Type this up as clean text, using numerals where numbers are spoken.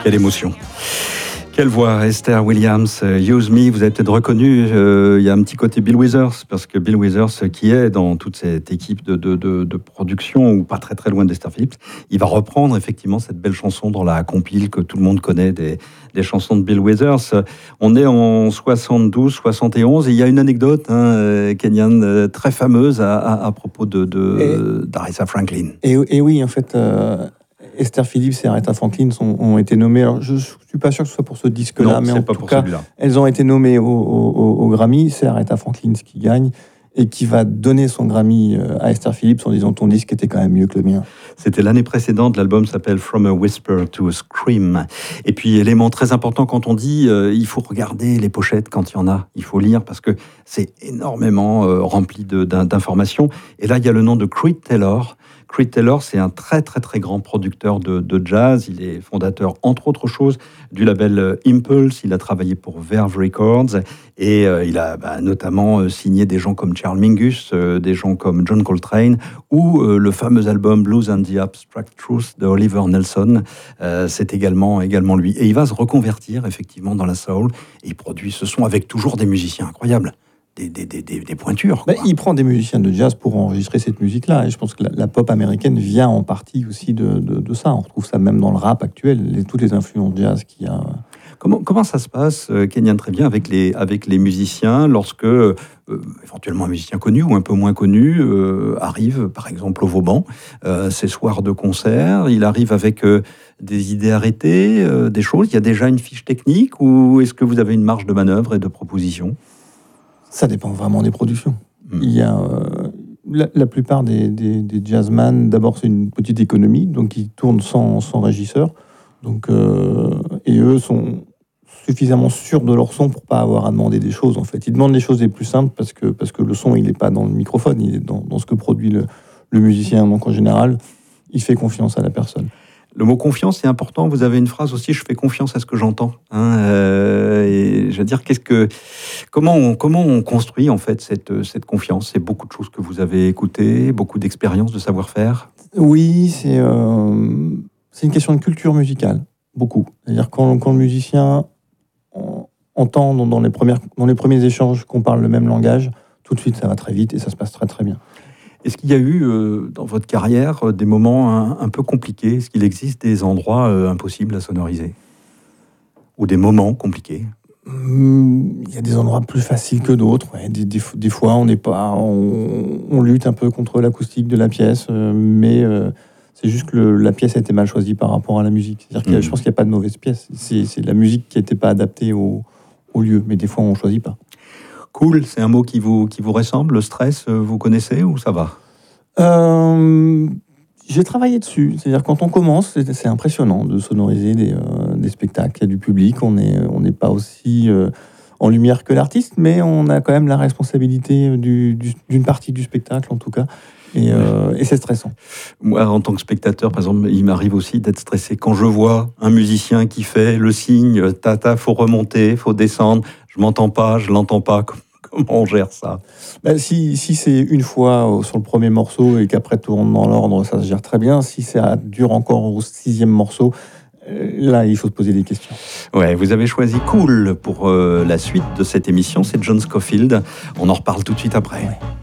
Quelle émotion. Quelle voix, Esther Williams, Use Me, vous avez peut-être reconnu, il y a un petit côté Bill Withers, parce que Bill Withers, qui est dans toute cette équipe de production, ou pas très très loin d'Esther Phillips, il va reprendre effectivement cette belle chanson dans la compile que tout le monde connaît des chansons de Bill Withers. On est en 72, 71, et il y a une anecdote kenyane très fameuse à propos d'Aretha Franklin. Et oui, en fait... Esther Phillips et Aretha Franklin ont été nommées. Alors, je ne suis pas sûr que ce soit pour ce disque-là, mais en tout cas, elles ont été nommées au Grammy. C'est Aretha Franklin qui gagne et qui va donner son Grammy à Esther Phillips en disant « ton disque était quand même mieux que le mien ». C'était l'année précédente, l'album s'appelle From a Whisper to a Scream. Et puis, élément très important quand on dit il faut regarder les pochettes quand il y en a, il faut lire parce que c'est énormément rempli d'informations. Et là, il y a le nom de Creed Taylor. Creed Taylor, c'est un très très très grand producteur de jazz. Il est fondateur, entre autres choses, du label Impulse. Il a travaillé pour Verve Records et il a notamment signé des gens comme Charles Mingus, des gens comme John Coltrane ou le fameux album Blues and the Abstract Truth de Oliver Nelson. C'est également lui. Et il va se reconvertir effectivement dans la soul et il produit ce son avec toujours des musiciens incroyables. Des pointures. Il prend des musiciens de jazz pour enregistrer cette musique-là. Et je pense que la pop américaine vient en partie aussi de ça. On retrouve ça même dans le rap actuel, toutes les influences jazz qu'il y a. Comment ça se passe, Kenyan, très bien, avec les musiciens, lorsque éventuellement un musicien connu ou un peu moins connu arrive, par exemple, au Vauban, ces soirs de concert, il arrive avec des idées arrêtées, des choses, il y a déjà une fiche technique, ou est-ce que vous avez une marge de manœuvre et de proposition ? Ça dépend vraiment des productions. Il y a la plupart des jazzman, d'abord c'est une petite économie, donc ils tournent sans régisseur, donc et eux sont suffisamment sûrs de leur son pour pas avoir à demander des choses en fait. Ils demandent les choses les plus simples parce que le son il est pas dans le microphone, il est dans ce que produit le musicien. Donc en général, il fait confiance à la personne. Le mot confiance, c'est important. Vous avez une phrase aussi, je fais confiance à ce que j'entends. Et je veux dire, comment on construit en fait cette confiance ? C'est beaucoup de choses que vous avez écoutées, beaucoup d'expériences, de savoir-faire. Oui, c'est une question de culture musicale, beaucoup. C'est-à-dire quand le musicien entend dans les premiers échanges qu'on parle le même langage, tout de suite ça va très vite et ça se passe très très bien. Est-ce qu'il y a eu, dans votre carrière, des moments un peu compliqués ? Est-ce qu'il existe des endroits impossibles à sonoriser ? Ou des moments compliqués ? Il y a des endroits plus faciles que d'autres. Ouais. Des fois, on lutte un peu contre l'acoustique de la pièce, mais c'est juste que la pièce a été mal choisie par rapport à la musique. C'est-à-dire je pense qu'il n'y a pas de mauvaise pièce. C'est la musique qui n'était pas adaptée au lieu. Mais des fois, on ne choisit pas. Cool, c'est un mot qui vous ressemble. Le stress, vous connaissez ou ça va ? J'ai travaillé dessus. C'est-à-dire quand on commence, c'est impressionnant de sonoriser des spectacles. Il y a du public, on n'est pas aussi en lumière que l'artiste, mais on a quand même la responsabilité d'une partie du spectacle en tout cas. Et c'est stressant. Moi, en tant que spectateur, par exemple, il m'arrive aussi d'être stressé quand je vois un musicien qui fait le signe, tata, faut remonter, faut descendre, je m'entends pas, je l'entends pas. Comment on gère ça ? Si c'est une fois sur le premier morceau et qu'après tout rentre dans l'ordre, ça se gère très bien. Si ça dure encore au 6e morceau, là, il faut se poser des questions. Ouais, vous avez choisi Cool pour la suite de cette émission. C'est John Scofield. On en reparle tout de suite après. Ouais.